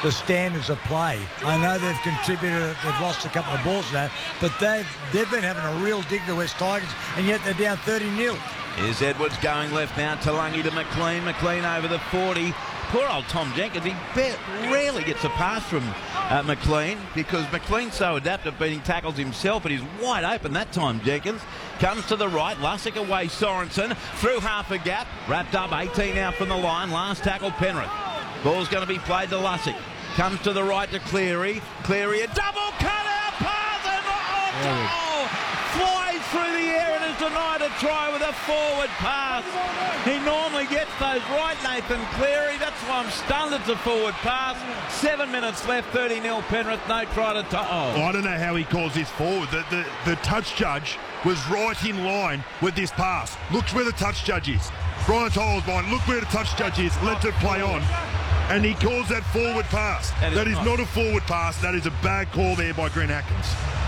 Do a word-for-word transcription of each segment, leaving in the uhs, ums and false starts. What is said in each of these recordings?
the standards of play. I know they've contributed, they've lost a couple of balls now, but they've, they've been having a real dig, the West Tigers, and yet they're down thirty nil. Here's Edwards going left now. Talangi to McLean. McLean over the forty. Poor old Tom Jenkins. He rarely gets a pass from uh, McLean because McLean's so adept at beating tackles himself, but he's wide open that time. Jenkins comes to the right. Lussick away. Sorensen through half a gap. Wrapped up. eighteen out from the line. Last tackle Penrith. Ball's going to be played to Lussick. Comes to the right to Cleary. Cleary a double cut out pass and oh, oh, flies through the air and is denied a try with a forward pass. He normally gets those right, Nathan Cleary. That's why I'm stunned it's a forward pass. Seven minutes left, thirty nil Penrith. No try to To'o. I don't know how he calls this forward. The, the, the touch judge was right in line with this pass. Look where the touch judge is. Brian To'o's mind. Look where the touch judge is. Let it play on. And he calls that forward pass. That is, that is not a forward pass. That is a bad call there by Grant Atkins.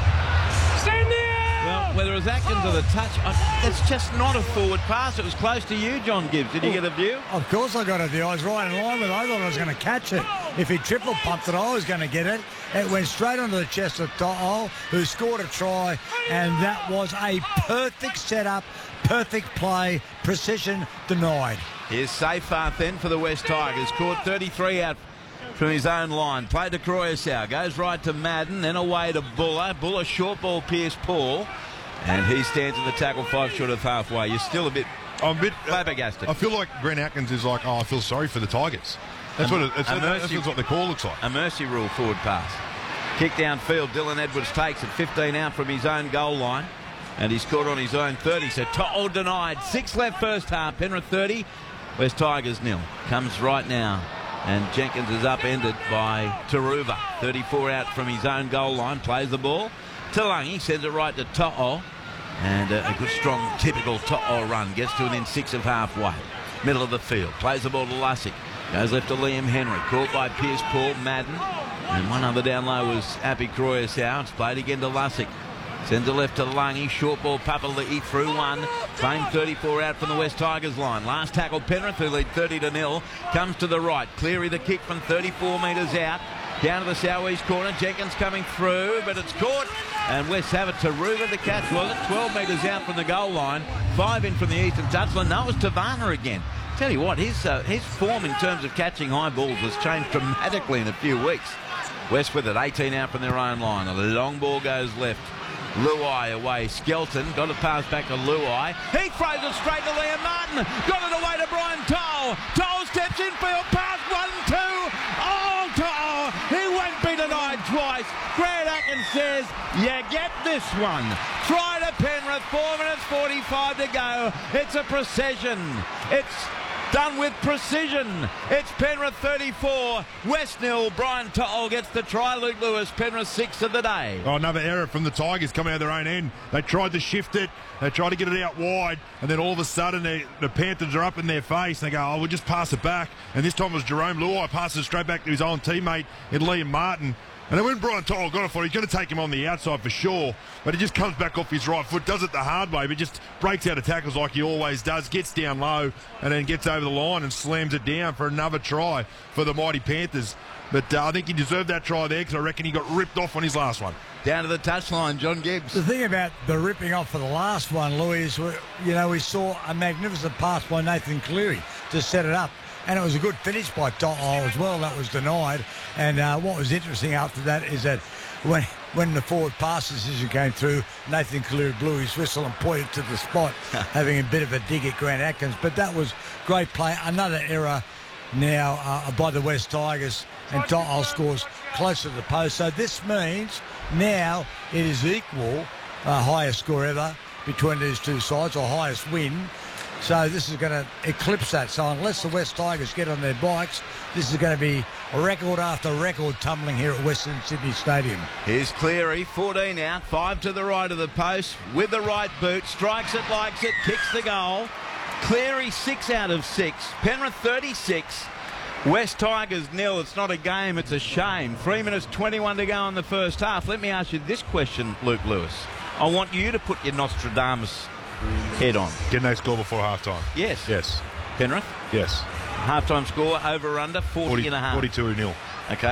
Stand there! Well, whether it was Atkins or the touch, I, it's just not a forward pass. It was close to you, John Gibbs. Did you get a view? Of course I got a view. I was right in line with it. I thought I was going to catch it. If he triple pumped it, I was going to get it. It went straight onto the chest of To'o, who scored a try, and that was a perfect setup, perfect play, precision denied. Here's Seyfarth then for the West Tigers. Caught thirty-three out from his own line. Played to Croyasau. Goes right to Madden, then away to Buller. Buller short ball Pierce Paul. And he stands in the tackle five short of halfway. You're still a bit, I'm a bit flabbergasted. I feel like Grant Atkins is like, oh, I feel sorry for the Tigers. That's, a, what, it, it's, a that's mercy, what the call looks like. A mercy rule forward pass. Kick downfield. Dylan Edwards takes it. fifteen out from his own goal line. And he scored on his own thirty. So To'o denied. Six left first half. Penrith thirty. West Tigers nil. Comes right now. And Jenkins is upended by Taruva. thirty-four out from his own goal line. Plays the ball. Talangi sends it right to To'o. And a, a good, strong, typical To'o run. Gets to within six of halfway. Middle of the field. Plays the ball to Lussick. Goes left to Liam Henry. Caught by Pierce Paul. Madden. And one other down low was Api Croyasau. It's played again to Lussick. Sends it left to Lungy. Short ball, Papali'i through one. Claim thirty-four out from the West Tigers line. Last tackle, Penrith, who lead thirty to nil. Comes to the right. Cleary the kick from thirty-four metres out. Down to the southeast corner. Jenkins coming through, but it's caught. And West have it. Taruva the catch, was it? twelve metres out from the goal line. Five in from the eastern touchline. No, it was Tavana again. Tell you what, his, uh, his form in terms of catching high balls has changed dramatically in a few weeks. West with it. eighteen out from their own line. A long ball goes left. Luai away. Skelton got a pass back to Luai. He throws it straight to Liam Martin. Got it away to Brian To'o. To'o steps in field. Pass one, two. Oh, To'o. He won't be denied twice. Grant Atkins says, you get this one. Try to Penrith. Four minutes forty-five to go. It's a precision. It's done with precision. It's Penrith thirty-four, West nil. Brian To'o gets the try. Luke Lewis, Penrith six of the day. Oh, another error from the Tigers coming out of their own end. They tried to shift it. They tried to get it out wide. And then all of a sudden, they, the Panthers are up in their face. And they go, oh, we'll just pass it back. And this time it was Jerome Luai passes straight back to his own teammate in Liam Martin. And then when Brian To'o got it for it, he's going to take him on the outside for sure. But he just comes back off his right foot, does it the hard way, but just breaks out of tackles like he always does, gets down low, and then gets over the line and slams it down for another try for the mighty Panthers. But uh, I think he deserved that try there because I reckon he got ripped off on his last one. Down to the touchline, John Gibbs. The thing about the ripping off for the last one, Louis, is, you know, we saw a magnificent pass by Nathan Cleary to set it up. And it was a good finish by To'o as well. That was denied. And uh, what was interesting after that is that when when the forward pass decision came through, Nathan Cleary blew his whistle and pointed to the spot, having a bit of a dig at Grant Atkins. But that was great play. Another error now uh, by the West Tigers, and To'o scores closer to the post. So this means now it is equal, uh, highest score ever between these two sides, or highest win. So this is going to eclipse that. So unless the West Tigers get on their bikes, this is going to be record after record tumbling here at Western Sydney Stadium. Here's Cleary, fourteen out, five to the right of the post with the right boot, strikes it, likes it, kicks the goal. Cleary six out of six. Penrith thirty-six. West Tigers nil. It's not a game, it's a shame. Three minutes twenty-one to go in the first half. Let me ask you this question, Luke Lewis. I want you to put your Nostradamus head on. Can they score before half-time? Yes. Yes. Penrith? Yes. Half-time score, over under, forty, forty and a half. forty-two nil.